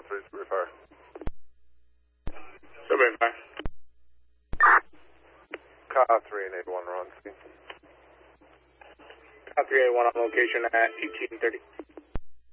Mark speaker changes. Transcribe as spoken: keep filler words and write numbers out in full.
Speaker 1: please, refire.
Speaker 2: Strawberry fire.
Speaker 1: Car three and eight one, we're on scene.
Speaker 2: Car three eight one on location at eighteen thirty.